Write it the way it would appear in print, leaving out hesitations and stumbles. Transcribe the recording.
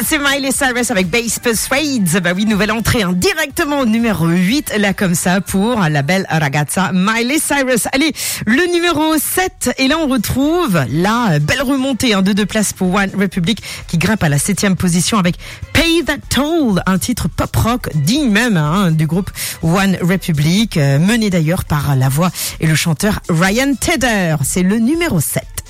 c'est Miley Cyrus avec Bass Persuades. Bah oui, nouvelle entrée, directement au numéro 8, là comme ça, pour la belle ragazza Miley Cyrus. Allez, le numéro 7, et là on retrouve la belle remontée, de 2 places pour One Republic, qui grimpe à la 7e position avec Pay That Toll, un titre pop-rock digne même du groupe One Republic, mené d'ailleurs par la voix et le chanteur Ryan Tedder. C'est le numéro 7.